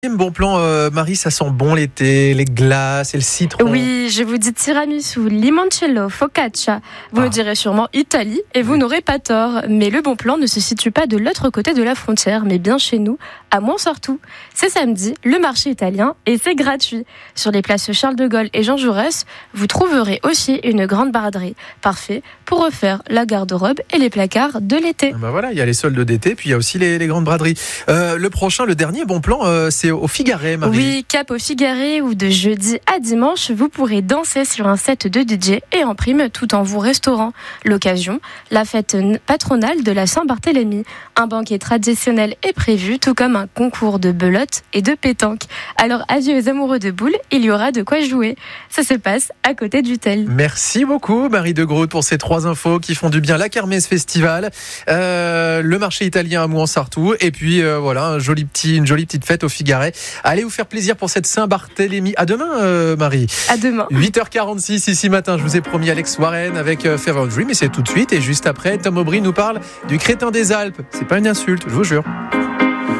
Bon plan, Marie, ça sent bon l'été, les glaces et le citron. Oui, je vous dis tiramisu, limoncello, focaccia. Vous me direz sûrement Italie et vous n'aurez pas tort. Mais le bon plan ne se situe pas de l'autre côté de la frontière, mais bien chez nous, à Montsartou. C'est samedi, le marché italien, et c'est gratuit. Sur les places Charles de Gaulle et Jean Jaurès, vous trouverez aussi une grande braderie. Parfait pour refaire la garde-robe et les placards de l'été. Ben voilà, il y a les soldes d'été, puis il y a aussi les grandes braderies. Le dernier bon plan, c'est au Figaret, Marie. Oui, cap au Figaret, où de jeudi à dimanche, vous pourrez danser sur un set de DJ et en prime tout en vous restaurant. L'occasion, la fête patronale de la Saint-Barthélemy. Un banquet traditionnel est prévu, tout comme un concours de belote et de pétanque. Alors adieu aux amoureux de boules, il y aura de quoi jouer. Ça se passe à côté du Tel. Merci beaucoup Marie de Groot pour ces 3 infos qui font du bien. La Kermesse Festival, le marché italien à Montsartou et puis voilà, une jolie petite fête au Figaret. Allez vous faire plaisir pour cette Saint-Barthélemy. À demain Marie. À demain. 8h46 ici matin, je vous ai promis Alex Warren avec Fever Dream et c'est tout de suite. Et juste après, Tom Aubry nous parle du crétin des Alpes. C'est pas une insulte, je vous jure.